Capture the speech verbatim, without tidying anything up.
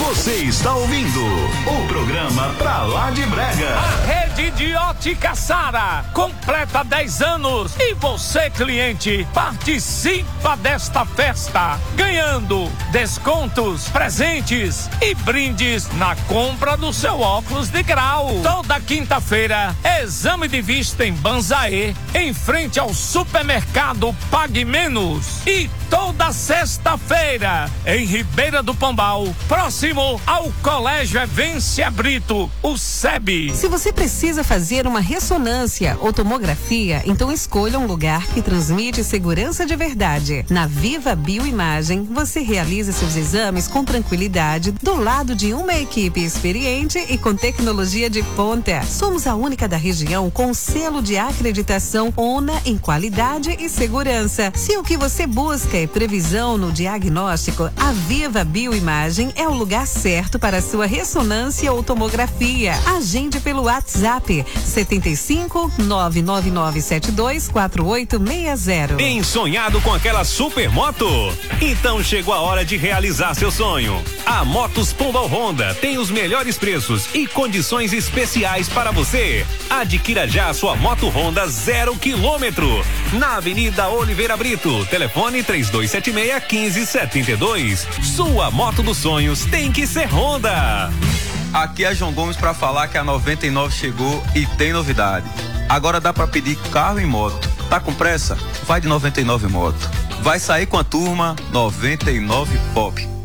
Você está ouvindo o programa Pra Lá de Brega. A rede de ótica Sara completa dez anos e você, cliente, participa desta festa, ganhando descontos, presentes e brindes na compra do seu óculos de grau. Toda quinta-feira, exame de vista em Banzaê, em frente ao supermercado Pague Menos. E toda sexta-feira, em Ribeira do Pombal, próximo ao Colégio Evência Brito, o S E B. Se você precisa fazer uma ressonância ou tomografia, então escolha um lugar que transmite segurança de verdade. Na Viva Bioimagem, você realiza seus exames com tranquilidade, do lado de uma equipe experiente e com tecnologia de ponta. Somos a única da região com selo de acreditação ONA em qualidade e segurança. Se o que você busca é previsão no diagnóstico, a Viva Bioimagem é o lugar certo para sua ressonância ou tomografia. Agende pelo WhatsApp setenta e cinco, nove nove nove sete dois, quatro oito seis zero. Tem sonhado com aquela super moto? Então chegou a hora de realizar seu sonho. A Motos Pombal Honda tem os melhores preços e condições especiais para você. Adquira já a sua moto Honda zero quilômetro na Avenida Oliveira Brito. Telefone três dois sete seis, um cinco sete dois. Sua moto dos sonhos tem que ser Honda. Aqui é João Gomes para falar que a noventa e nove chegou e tem novidade. Agora dá para pedir carro e moto. Tá com pressa? Vai de noventa e nove Moto. Vai sair com a turma noventa e nove Pop.